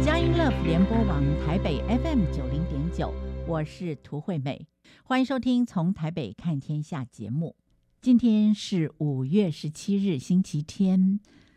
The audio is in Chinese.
佳音 Love 联播网台北 FM90.9，我是涂惠美，欢迎收听从台北看天下节目。今天是5月17日星期天，